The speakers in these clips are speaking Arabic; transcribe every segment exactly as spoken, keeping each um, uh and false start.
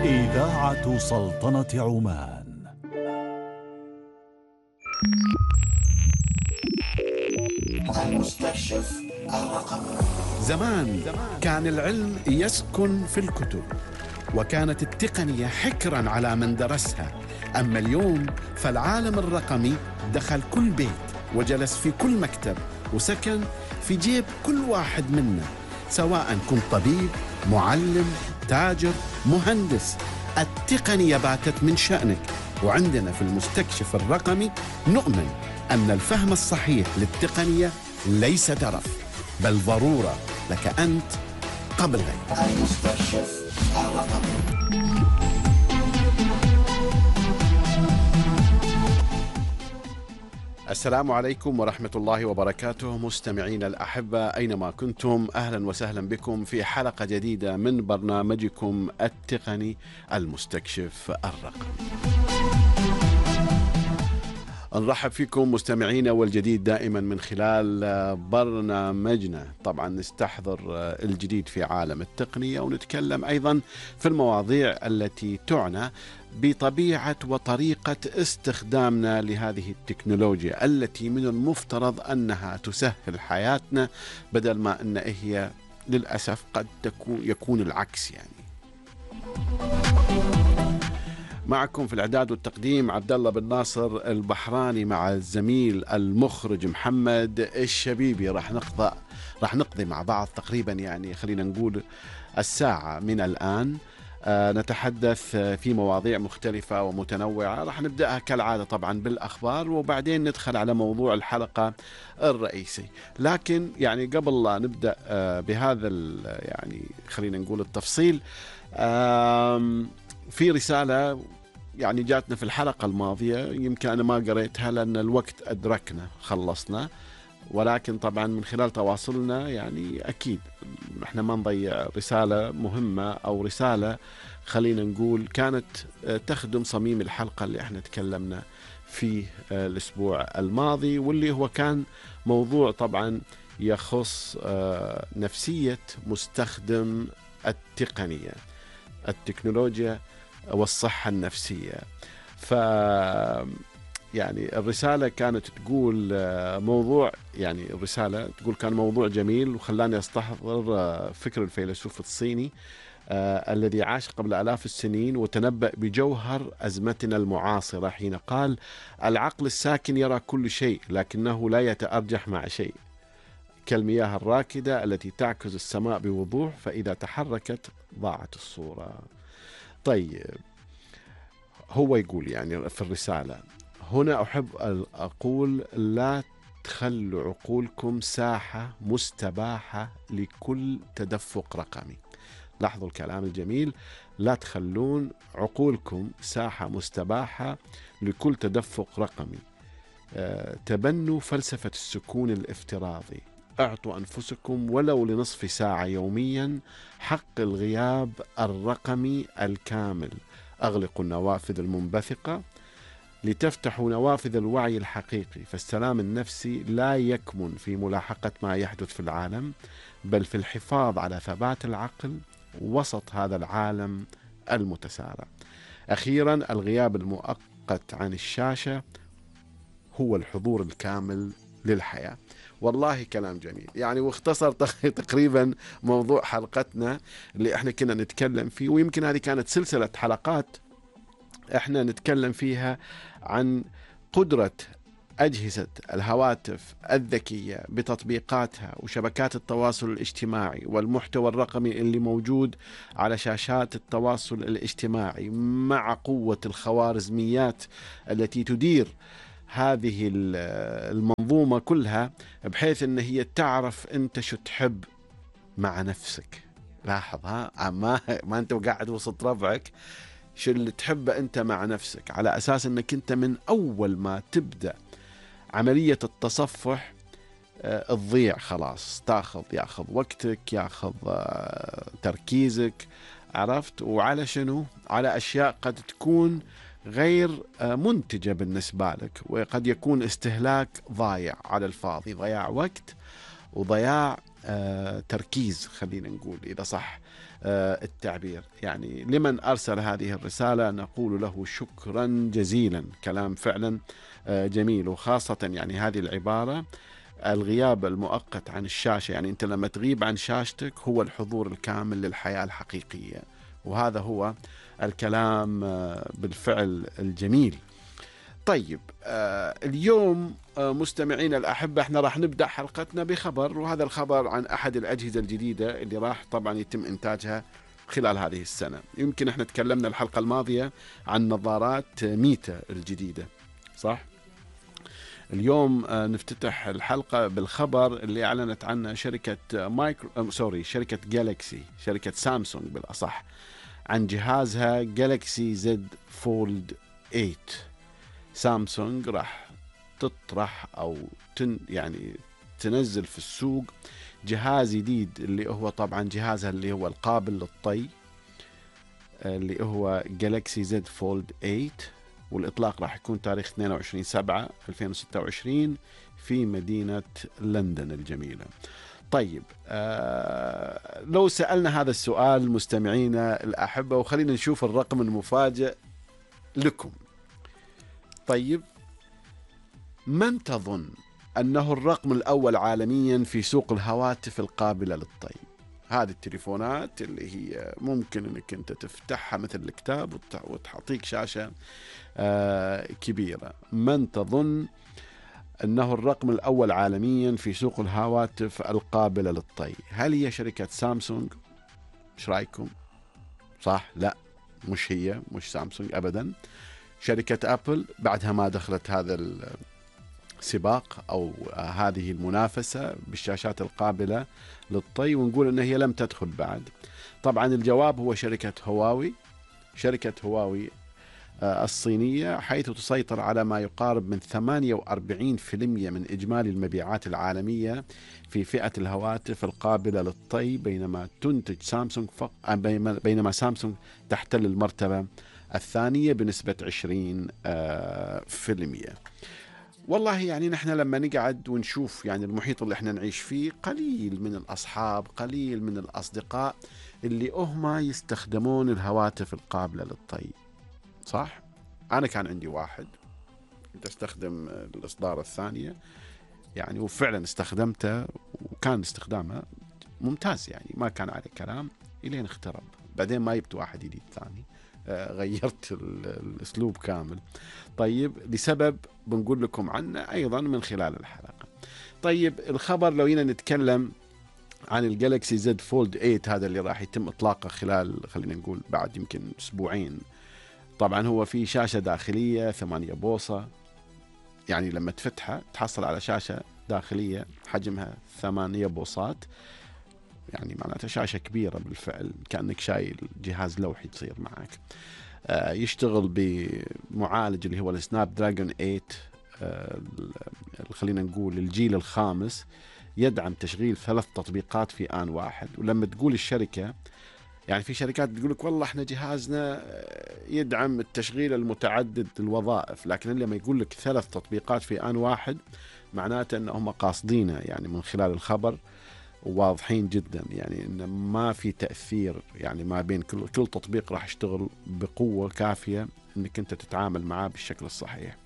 إذاعة سلطنة عمان. المستكشف الرقمي. زمان كان العلم يسكن في الكتب، وكانت التقنية حكرا على من درسها. أما اليوم فالعالم الرقمي دخل كل بيت وجلس في كل مكتب وسكن في جيب كل واحد منا، سواء كنت طبيب، معلم، تاجر، مهندس. التقنية باتت من شأنك، وعندنا في المستكشف الرقمي نؤمن أن الفهم الصحيح للتقنية ليس ترف، بل ضرورة لك أنت قبل غيرك. المستكشف الرقمي. السلام عليكم ورحمة الله وبركاته، مستمعين الأحبة أينما كنتم، أهلا وسهلا بكم في حلقة جديدة من برنامجكم التقني المستكشف الرقمي. نرحب فيكم مستمعينا والجديد دائما من خلال برنامجنا. طبعا نستحضر الجديد في عالم التقنية، ونتكلم أيضا في المواضيع التي تعنى بطبيعة وطريقة استخدامنا لهذه التكنولوجيا التي من المفترض أنها تسهل حياتنا، بدل ما أن هي للأسف قد تكون يكون العكس. يعني معكم في الإعداد والتقديم عبد الله بن ناصر البحراني، مع الزميل المخرج محمد الشبيبي. راح نقضي راح نقضي مع بعض تقريبا، يعني خلينا نقول الساعة من الآن. آه نتحدث في مواضيع مختلفة ومتنوعة. راح نبدأها كالعادة طبعا بالأخبار، وبعدين ندخل على موضوع الحلقة الرئيسي. لكن يعني قبل لا نبدأ آه بهذا يعني خلينا نقول التفصيل، آه في رسالة يعني جاتنا في الحلقة الماضية، يمكن أنا ما قريتها لأن الوقت أدركنا خلصنا، ولكن طبعا من خلال تواصلنا يعني أكيد إحنا ما نضيع رسالة مهمة أو رسالة خلينا نقول كانت تخدم صميم الحلقة اللي إحنا تكلمنا فيه الأسبوع الماضي، واللي هو كان موضوع طبعا يخص نفسية مستخدم التقنية التكنولوجيا والصحة النفسية. ف يعني الرسالة كانت تقول موضوع، يعني الرسالة تقول كان موضوع جميل وخلاني أستحضر فكر الفيلسوف الصيني آه الذي عاش قبل آلاف السنين وتنبأ بجوهر أزمتنا المعاصرة حين قال: العقل الساكن يرى كل شيء لكنه لا يتأرجح مع شيء، كالمياه الراكدة التي تعكس السماء بوضوح، فإذا تحركت ضاعت الصورة. طيب، هو يقول يعني في الرسالة هنا أحب أقول: لا تخلوا عقولكم ساحة مستباحة لكل تدفق رقمي. لاحظوا الكلام الجميل: لا تخلون عقولكم ساحة مستباحة لكل تدفق رقمي. أه تبنوا فلسفة السكون الافتراضي. اعطوا أنفسكم ولو لنصف ساعة يوميا حق الغياب الرقمي الكامل. أغلقوا النوافذ المنبثقة لتفتحوا نوافذ الوعي الحقيقي، فالسلام النفسي لا يكمن في ملاحقة ما يحدث في العالم، بل في الحفاظ على ثبات العقل وسط هذا العالم المتسارع. أخيرا، الغياب المؤقت عن الشاشة هو الحضور الكامل للحياة. والله كلام جميل يعني، واختصر تقريبا موضوع حلقتنا اللي احنا كنا نتكلم فيه. ويمكن هذه كانت سلسلة حلقات احنا نتكلم فيها عن قدرة أجهزة الهواتف الذكية بتطبيقاتها وشبكات التواصل الاجتماعي والمحتوى الرقمي اللي موجود على شاشات التواصل الاجتماعي، مع قوة الخوارزميات التي تدير هذه المنظومة كلها، بحيث ان هي تعرف انت شو تحب مع نفسك. لاحظ، ها ما, ما انت قاعد وسط ربعك، شو اللي تحبه انت مع نفسك، على اساس انك انت من اول ما تبدأ عملية التصفح آه تضيع خلاص، تاخذ ياخذ وقتك، ياخذ آه تركيزك، عرفت؟ وعلى شنو؟ على اشياء قد تكون غير منتجة بالنسبة لك، وقد يكون استهلاك ضايع على الفاضي، ضياع وقت وضياع آه تركيز، خلينا نقول إذا صح التعبير. يعني لمن أرسل هذه الرسالة نقول له شكرا جزيلا. كلام فعلا جميل، وخاصة يعني هذه العبارة الغياب المؤقت عن الشاشة. يعني أنت لما تغيب عن شاشتك هو الحضور الكامل للحياة الحقيقية، وهذا هو الكلام بالفعل الجميل. طيب اليوم مستمعينا الأحبة احنا راح نبدأ حلقتنا بخبر، وهذا الخبر عن أحد الأجهزة الجديدة اللي راح طبعا يتم إنتاجها خلال هذه السنة. يمكن احنا تكلمنا الحلقة الماضية عن نظارات ميتا الجديدة، صح؟ اليوم نفتتح الحلقة بالخبر اللي أعلنت عنه شركة مايكرو سوري شركة جالكسي، شركة سامسونج بالأصح، عن جهازها جالكسي زد فولد ثمانية. سامسونج راح تطرح أو تن يعني تنزل في السوق جهاز جديد اللي هو طبعا جهازها اللي هو القابل للطي اللي هو جالكسي زد فولد ثمانية، والإطلاق راح يكون تاريخ اثنين وعشرين سبعة ألفين وستة وعشرين في مدينة لندن الجميلة. طيب آه لو سألنا هذا السؤال مستمعينا الأحبة، وخلينا نشوف الرقم المفاجئ لكم. طيب من تظن أنه الرقم الأول عالميا في سوق الهواتف القابلة للطي؟ هذه التليفونات اللي هي ممكن أنك أنت تفتحها مثل الكتاب وتعطيك شاشة آه كبيرة. من تظن أنه الرقم الأول عالميا في سوق الهواتف القابلة للطي؟ هل هي شركة سامسونج؟ ايش رايكم؟ صح؟ لا، مش هي، مش سامسونج أبدا. شركة أبل بعدها ما دخلت هذا السباق أو هذه المنافسة بالشاشات القابلة للطي، ونقول أن هي لم تدخل بعد. طبعا الجواب هو شركة هواوي. شركة هواوي الصينية، حيث تسيطر على ما يقارب من ثمانية وأربعين بالمئة من إجمالي المبيعات العالمية في فئة الهواتف القابلة للطي، بينما تنتج سامسونج فق... بينما سامسونج تحتل المرتبة الثانية بنسبة عشرين بالمئة. والله يعني نحن لما نقعد ونشوف يعني المحيط اللي احنا نعيش فيه، قليل من الأصحاب، قليل من الأصدقاء اللي هم يستخدمون الهواتف القابلة للطي، صح؟ أنا كان عندي واحد كنت أستخدم الإصدار الثانية يعني، وفعلا استخدمته وكان استخدامه ممتاز يعني، ما كان عليه كلام إلين اخترب. بعدين ما جبت واحد جديد ثاني، آه غيرت الأسلوب كامل. طيب لسبب بنقول لكم عنه أيضا من خلال الحلقة. طيب الخبر لو جينا نتكلم عن الجالكسي زد فولد ثمانية، هذا اللي راح يتم إطلاقه خلال خلينا نقول بعد يمكن أسبوعين. طبعا هو في شاشة داخلية ثمانية بوصة، يعني لما تفتحها تحصل على شاشة داخلية حجمها ثمانية بوصات، يعني معناتها شاشة كبيرة بالفعل، كأنك شايل جهاز لوحي تصير معك. آه يشتغل بمعالج اللي هو السناب دراجون ثمانية، آه خلينا نقول الجيل الخامس، يدعم تشغيل ثلاث تطبيقات في آن واحد. ولما تقول الشركة، يعني في شركات بتقولك والله احنا جهازنا يدعم التشغيل المتعدد الوظائف، لكن لما يقول لك ثلاث تطبيقات في آن واحد معناته انهم قاصدينه يعني من خلال الخبر، واضحين جدا يعني ان ما في تأثير يعني ما بين كل كل تطبيق راح يشتغل بقوة كافية انك انت تتعامل معاه بالشكل الصحيح.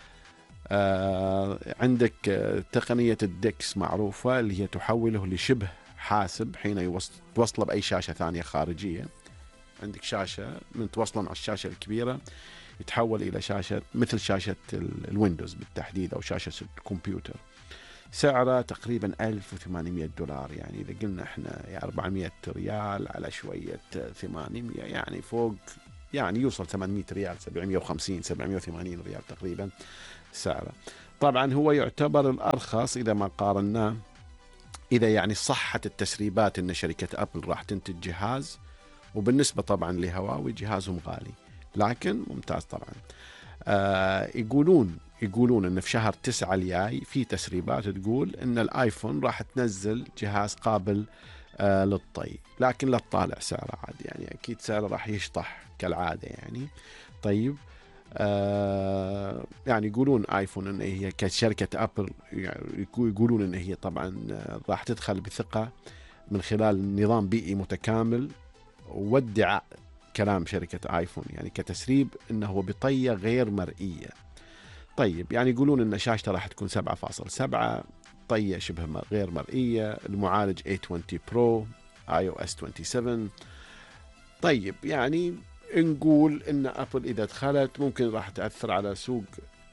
آه عندك تقنية الدكس معروفة اللي هي تحوله لشبه حاسب حين توصله بأي شاشة ثانية خارجية. عندك شاشة من توصله مع الشاشة الكبيرة يتحول إلى شاشة مثل شاشة الويندوز بالتحديد أو شاشة الكمبيوتر. سعره تقريبا ألف وثمانمئة دولار، يعني إذا قلنا إحنا يعني أربعمئة ريال على شوية ثمانمئة يعني فوق، يعني يوصل ثمانمئة ريال، سبعمئة وخمسين سبعمئة وثمانين ريال تقريبا سعره. طبعا هو يعتبر الأرخص إذا ما قارناه، إذا يعني صحت التسريبات أن شركة أبل راح تنتج جهاز، وبالنسبة طبعا لهواوي جهازهم غالي لكن ممتاز طبعا. آه يقولون يقولون أن في شهر تسعة الجاي في تسريبات تقول أن الآيفون راح تنزل جهاز قابل آه للطي، لكن لا تطالع سعره عاد، يعني أكيد سعره راح يشطح كالعادة يعني. طيب آه يعني يقولون آيفون أن هي كشركة أبل، يعني يقولون أن هي طبعا راح تدخل بثقة من خلال نظام بيئي متكامل وادعاء كلام شركة آيفون يعني كتسريب أنه بطية غير مرئية. طيب يعني يقولون أن شاشته راح تكون سبعة فاصلة سبعة، طية شبه غير مرئية، المعالج إيه عشرين برو، آي أو إس سبعة وعشرين. طيب يعني نقول أن أبل إذا دخلت ممكن راح تأثر على سوق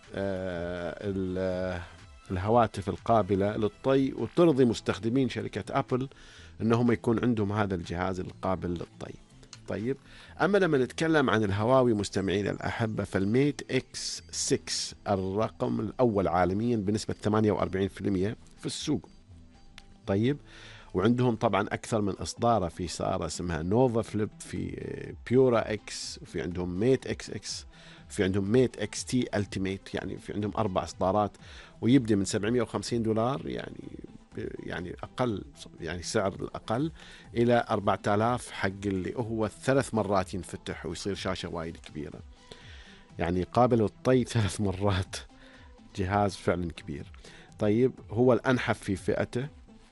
آه الهواتف القابلة للطي، وترضي مستخدمين شركة أبل أنهم يكون عندهم هذا الجهاز القابل للطي. طيب أما لما نتكلم عن الهواوي مستمعين الأحبة، فالميت إكس ستة الرقم الأول عالميا بنسبة ثمانية وأربعين بالمئة في السوق. طيب وعندهم طبعا أكثر من إصدارة، في سارة اسمها نوفا فليب، في بيورا إكس، وفي عندهم ميت إكس إكس، في عندهم ميت إكس تي ألتيميت، يعني في عندهم أربع إصدارات، ويبدأ من سبعمائة وخمسين دولار يعني يعني أقل، يعني سعر الأقل، إلى أربعة آلاف حق اللي هو ثلاث مرات ينفتح ويصير شاشة وايد كبيرة، يعني قابل للطي ثلاث مرات، جهاز فعلا كبير. طيب هو الأنحف في فئته،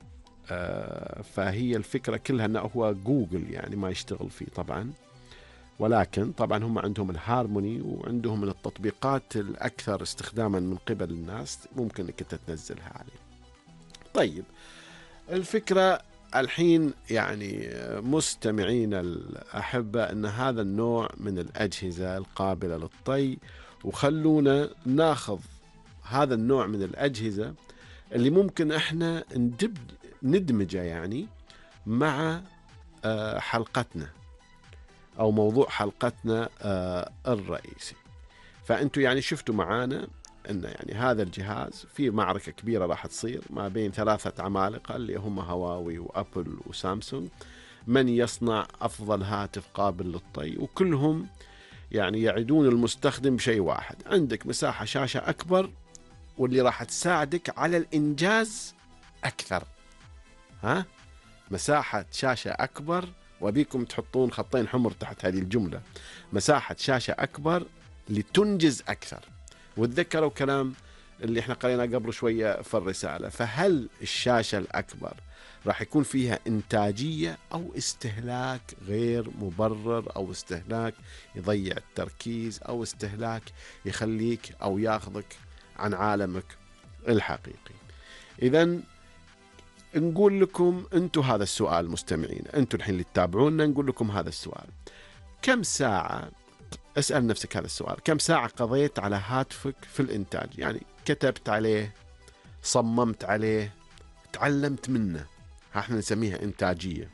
آه فهي الفكرة كلها أنه هو جوجل يعني ما يشتغل فيه طبعا، ولكن طبعا هم عندهم الهارموني وعندهم من التطبيقات الأكثر استخداما من قبل الناس، ممكن أنك تنزلها عليه. طيب الفكرة الحين يعني مستمعين الأحبة أن هذا النوع من الأجهزة القابلة للطي، وخلونا ناخذ هذا النوع من الأجهزة اللي ممكن احنا ندمجه يعني مع حلقتنا أو موضوع حلقتنا الرئيسي. فأنتوا يعني شفتوا معانا أن يعني هذا الجهاز في معركة كبيرة راح تصير ما بين ثلاثة عمالقة اللي هم هواوي وأبل وسامسونج، من يصنع أفضل هاتف قابل للطي، وكلهم يعني يعدون المستخدم بشيء واحد: عندك مساحة شاشة أكبر واللي راح تساعدك على الإنجاز أكثر. ها؟ مساحة شاشة أكبر، وبيكم تحطون خطين حمر تحت هذه الجملة: مساحة شاشة أكبر لتنجز أكثر. وتذكروا كلام اللي احنا قرينا قبل شوية في الرسالة، فهل الشاشة الأكبر راح يكون فيها إنتاجية أو استهلاك غير مبرر، أو استهلاك يضيع التركيز، أو استهلاك يخليك أو ياخذك عن عالمك الحقيقي؟ إذن نقول لكم أنتوا هذا السؤال مستمعين، أنتوا الحين اللي تتابعونا نقول لكم هذا السؤال: كم ساعة، اسأل نفسك هذا السؤال، كم ساعة قضيت على هاتفك في الإنتاج؟ يعني كتبت عليه، صممت عليه، تعلمت منه، احنا نسميها إنتاجية.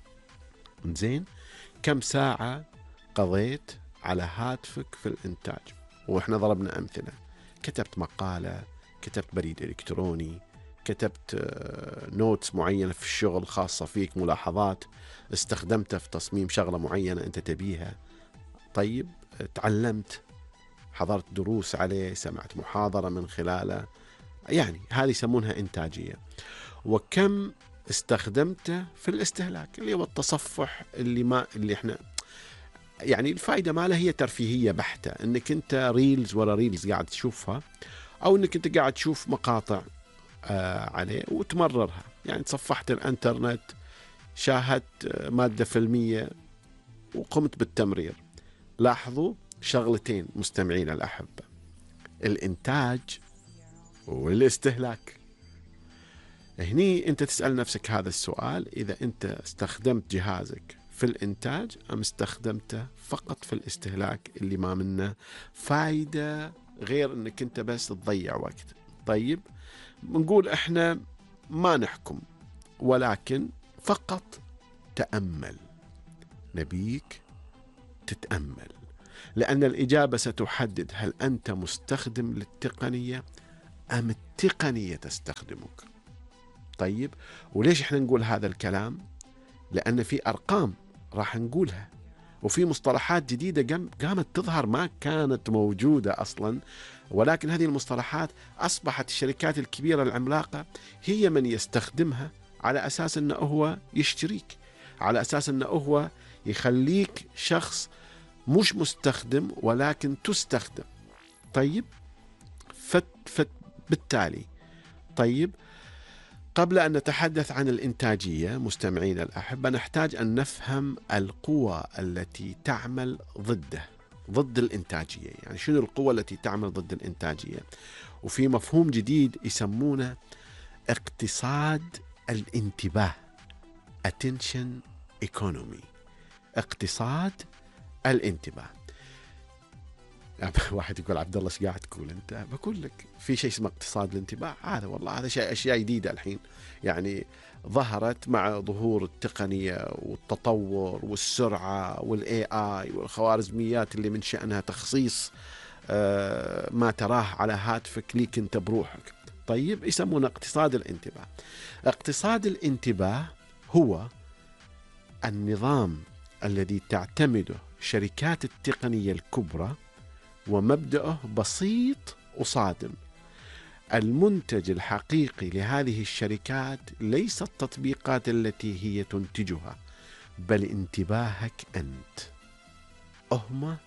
زين، كم ساعة قضيت على هاتفك في الإنتاج؟ وإحنا ضربنا أمثلة: كتبت مقالة، كتبت بريد إلكتروني، كتبت نوتس معينة في الشغل خاصة فيك، ملاحظات استخدمتها في تصميم شغلة معينة أنت تبيها. طيب تعلمت، حضرت دروس عليه، سمعت محاضرة من خلاله، يعني هذه يسمونها إنتاجية. وكم استخدمته في الاستهلاك اللي هو التصفح، اللي ما اللي احنا يعني الفائدة ماله هي ترفيهية بحتة، انك انت ريلز ورا ريلز قاعد تشوفها، او انك انت قاعد تشوف مقاطع آه عليه وتمررها، يعني تصفحت الانترنت، شاهدت مادة فيلمية وقمت بالتمرير. لاحظوا شغلتين مستمعين الأحبة: الإنتاج والاستهلاك. هني أنت تسأل نفسك هذا السؤال: إذا أنت استخدمت جهازك في الإنتاج أم استخدمته فقط في الاستهلاك اللي ما منه فايدة غير أنك أنت بس تضيع وقت. طيب نقول إحنا ما نحكم، ولكن فقط تأمل، نبيك تتأمل، لأن الإجابة ستحدد هل أنت مستخدم للتقنية أم التقنية تستخدمك. طيب وليش إحنا نقول هذا الكلام؟ لأن في أرقام راح نقولها، وفي مصطلحات جديدة قامت تظهر ما كانت موجودة أصلا، ولكن هذه المصطلحات أصبحت الشركات الكبيرة العملاقة هي من يستخدمها على أساس أنه هو يشتريك، على أساس أنه هو يخليك شخص مش مستخدم ولكن تستخدم. طيب فت فت بالتالي طيب قبل أن نتحدث عن الإنتاجية مستمعين الأحبة، نحتاج أن نفهم القوى التي تعمل ضده، ضد الإنتاجية. يعني شنو القوى التي تعمل ضد الإنتاجية؟ وفي مفهوم جديد يسمونه اقتصاد الانتباه، attention economy، اقتصاد الانتباه. يعني واحد يقول عبد الله ايش قاعد تقول انت؟ بقول لك في شيء اسمه اقتصاد الانتباه. هذا والله هذا شيء اشياء جديده الحين، يعني ظهرت مع ظهور التقنيه والتطور والسرعه والاي اي والخوارزميات اللي من شانها تخصيص ما تراه على هاتفك ليك انت بروحك. طيب يسمونه اقتصاد الانتباه. اقتصاد الانتباه هو النظام الذي تعتمده شركات التقنيه الكبرى، ومبدأه بسيط وصادم. المنتج الحقيقي لهذه الشركات ليس التطبيقات التي هي تنتجها، بل انتباهك أنت. هم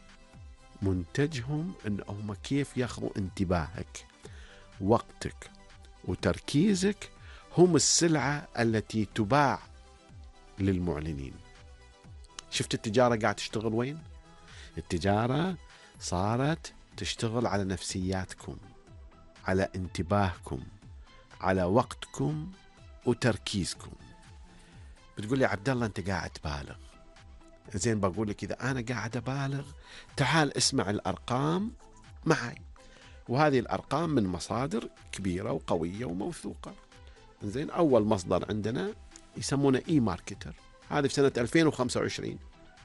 منتجهم أن هم كيف يأخذوا انتباهك، وقتك وتركيزك، هم السلعة التي تباع للمعلنين. شفت التجارة قاعد تشتغل وين؟ التجارة صارت تشتغل على نفسياتكم، على انتباهكم، على وقتكم وتركيزكم. بتقول لي عبد الله انت قاعد تبالغ. زين بقول لك اذا انا قاعد ابالغ تعال اسمع الارقام معي، وهذه الارقام من مصادر كبيره وقويه وموثوقه. زين اول مصدر عندنا يسمونه اي ماركتر، هذا في سنه ألفين وخمسة وعشرين،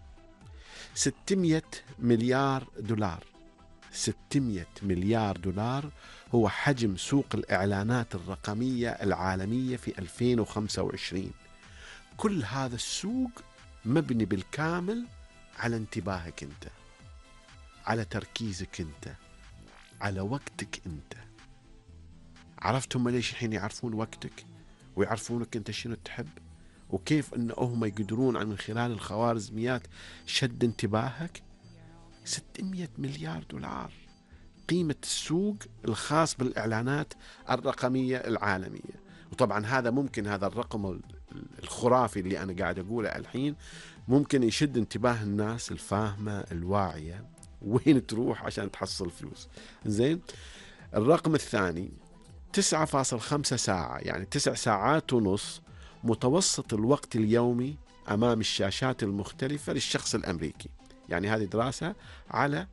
ستمئة مليار دولار. ستمئة مليار دولار هو حجم سوق الإعلانات الرقمية العالمية في ألفين وخمسة وعشرين. كل هذا السوق مبني بالكامل على انتباهك أنت، على تركيزك أنت، على وقتك أنت. عرفت هم ليش الحين يعرفون وقتك ويعرفونك أنت شنو تحب، وكيف أن هم يقدرون من خلال الخوارزميات شد انتباهك؟ ستمئة مليار دولار قيمة السوق الخاص بالإعلانات الرقمية العالمية. وطبعا هذا ممكن، هذا الرقم الخرافي اللي أنا قاعد أقوله الحين ممكن يشد انتباه الناس الفاهمة الواعية وين تروح عشان تحصل فلوس. زين الرقم الثاني تسعة فاصلة خمسة ساعة، يعني تسع ساعات ونص متوسط الوقت اليومي أمام الشاشات المختلفة للشخص الأمريكي. يعني هذه دراسة على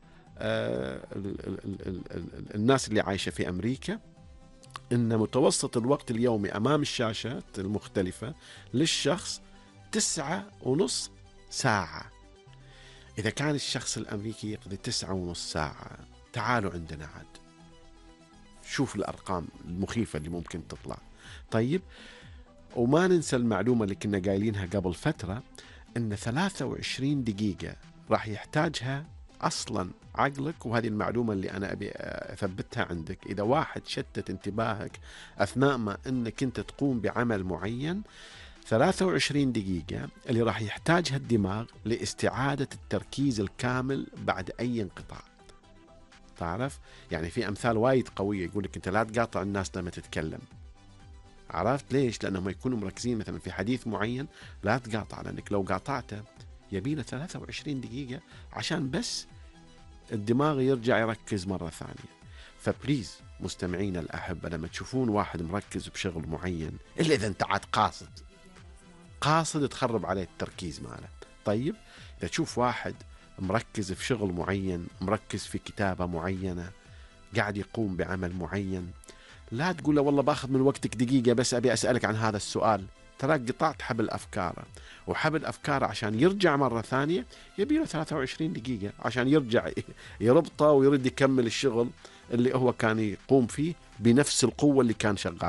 الناس اللي عايشة في أمريكا، إن متوسط الوقت اليومي أمام الشاشات المختلفة للشخص تسعة ونص ساعة. إذا كان الشخص الأمريكي يقضي تسعة ونص ساعة، تعالوا عندنا عاد شوف الأرقام المخيفة اللي ممكن تطلع. طيب وما ننسى المعلومة اللي كنا قايلينها قبل فترة، إن ثلاثة وعشرين دقيقة راح يحتاجها أصلا عقلك. وهذه المعلومة اللي أنا أبي أثبتها عندك. إذا واحد شتت انتباهك أثناء ما أنك أنت تقوم بعمل معين، ثلاثة وعشرين دقيقة اللي راح يحتاجها الدماغ لاستعادة التركيز الكامل بعد أي انقطاع. تعرف يعني في أمثال وايد قوية يقول لك أنت لا تقاطع الناس لما تتكلم. عرفت ليش؟ لأنهم يكونوا مركزين مثلا في حديث معين، لا تقاطع، لأنك لو قاطعته يبينا ثلاثة وعشرين دقيقة عشان بس الدماغ يرجع يركز مرة ثانية. فبليز مستمعين الأحبة، لما تشوفون واحد مركز بشغل معين، إلا إذا أنت عاد قاصد قاصد تخرب عليه التركيز ماله. طيب إذا تشوف واحد مركز في شغل معين، مركز في كتابة معينة، قاعد يقوم بعمل معين، لا تقول له والله باخذ من وقتك دقيقة بس أبي أسألك عن هذا السؤال. تراك قطعت حبل أفكاره، وحبل أفكاره عشان يرجع مرة ثانية يبي له ثلاثة وعشرين دقيقة عشان يرجع يربطه ويرد يكمل الشغل اللي هو كان يقوم فيه بنفس القوة اللي كان شغال